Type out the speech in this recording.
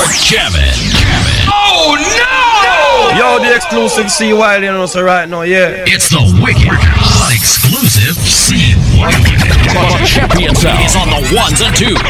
Jamming. Oh no! Yo, the exclusive C Wiley, you know, so right now, yeah. It's the wicked, exclusive C Wiley. Champion sound is on the ones and twos.